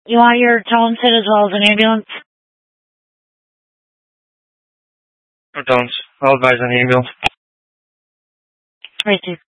You want your tone fit as well as an ambulance? No tones. I'll advise on the ambulance. Right,